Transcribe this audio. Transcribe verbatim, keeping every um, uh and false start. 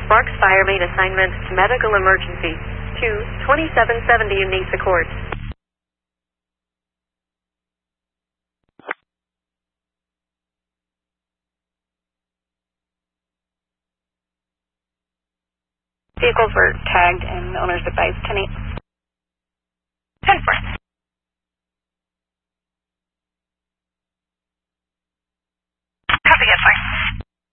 Sparks Fire made assignment to medical emergency. two twenty-seven seventy Unisa Court. Vehicles were tagged and owners advised ten eight.